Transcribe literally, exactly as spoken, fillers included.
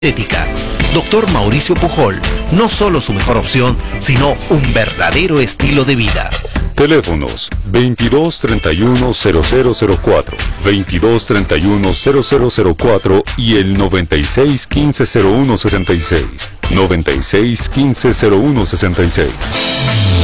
Estética. Doctor Mauricio Pujol, no solo su mejor opción, sino un verdadero estilo de vida. Teléfonos veintidós treinta y uno cero cero cero cuatro, veintidós treinta y uno cero cero cero cuatro y el noventa y seis quince cero uno sesenta y seis, noventa y seis quince cero uno sesenta y seis.